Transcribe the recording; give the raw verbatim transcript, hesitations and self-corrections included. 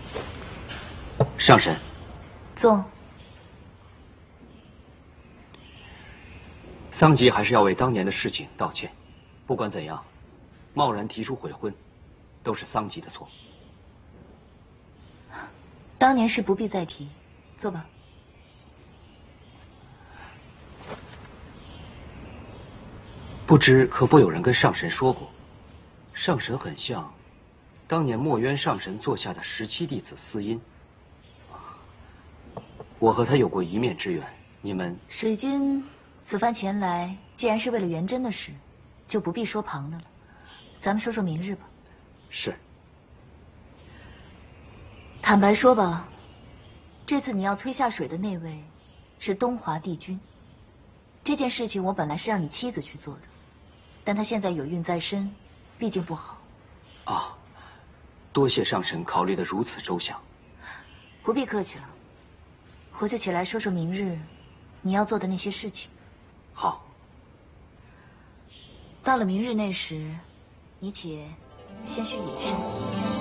上神， 坐。 桑吉还是要为当年的事情道歉。不管怎样，贸然提出悔婚，都是桑吉的错。 当年事不必再提，坐吧。 不知可否有人跟上神说过，上神很像当年墨渊上神座下的十七弟子司音。我和他有过一面之缘，你们水君此番前来，既然是为了元真的事，就不必说旁的了。咱们说说明日吧。 是。 坦白说吧，这次你要推下水的那位是东华帝君。这件事情我本来是让你妻子去做的，但她现在有孕在身，毕竟不好。 啊，多谢上神考虑得如此周详。 不必客气了，我就起来说说明日你要做的那些事情。 好。 到了明日那时，你且先去隐身。